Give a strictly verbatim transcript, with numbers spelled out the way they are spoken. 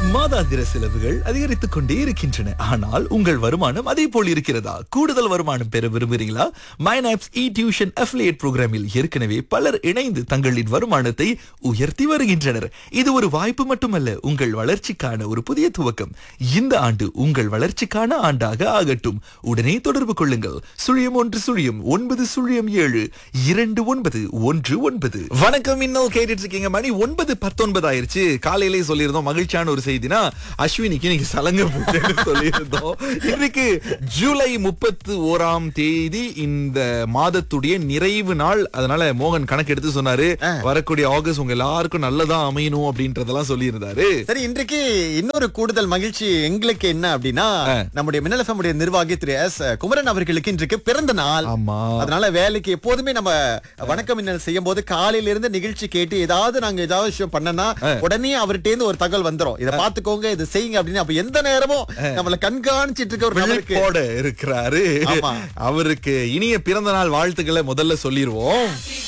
மாதாந்திர செலவுகள் அதிகரித்துக் கொண்டே இருக்கின்றன. ஆனால் உங்கள் வருமானம் அதே போல் இருக்கிறதா? கூடுதல் வருமானம் பெற விரும்புகிறீங்களா? மைனாப்ஸ் இ டியூஷன் அஃபிலியேட் புரோகிராமில் ஏற்கனவே பலர் இணைந்து தங்களின் வருமானத்தை உயர்த்தி வருகின்றனர். இது ஒரு வாய்ப்பு மட்டுமல்ல, உங்கள் வளர்ச்சிக்கான ஒரு புதிய துவக்கம். இந்த ஆண்டு உங்கள் வளர்ச்சிக்கான ஆண்டாக ஆகட்டும். உடனே தொடர்பு கொள்ளுங்கள். சுழியம் ஒன்று சுழியம் ஒன்பது சுழியம் ஏழு இரண்டு ஒன்பது ஒன்று ஒன்பது. வணக்கம், இன்னும் கேட்டுட்டு இருக்கீங்க. மணி ஒன்பது பத்தொன்பது ஆயிருச்சு. காலையிலே சொல்லியிருந்தோம் மகிழ்ச்சியான ஒரு செய்தினா அஸ்வினிக்கு இன்னைக்கு சலங்க போட்டு சொல்லியிருந்தோம். இன்னைக்கு ஜூலை முப்பத்தி ஓராம் தேதி இந்த மாதத்துடைய நிறைவு நாள். அதனால மோகன் கணக்கு எடுத்து சொன்னாரு, வரக்கூடிய ஆகஸ்ட் உங்க எல்லாருக்கும் நல்லதா அமையணும் அப்படின்றதெல்லாம் சொல்லி இருந்தாரு. சரி, இன்றைக்கு இன்னொரு கூடுதல் மகிழ்ச்சி எங்களுக்கு என்ன அப்படின்னா, நம்முடைய மின்னல் எஃப்எம் உடைய நிர்வாகி திரு எஸ் குமரன் அவர்களுக்கு இன்றைக்கு பிறந்த நாள். ஆமா, அதனால வேலைக்கு எப்போதுமே நம்ம வணக்கம் மின்னல் செய்யும் போது காலையில இருந்து நிகழ்ச்சி கேட்டு ஏதாவது நாங்க ஏதாவது விஷயம் பண்ணனா உடனே அவர்கிட்ட இருந்து ஒரு தகவல் வந்துரும். இதை பாத்துக்கோங்க, இது செய்யுங்க அப்படின்னு. அப்ப எந்த நேரமும் நம்மள கண்காணிச்சிட்டு இருக்க ஒரு நபருக்கு இருக்கிறாரு. அவருக்கு இனிய பிறந்த நாள் வாழ்த்துக்களை முதல்ல சொல்லிருவோம்.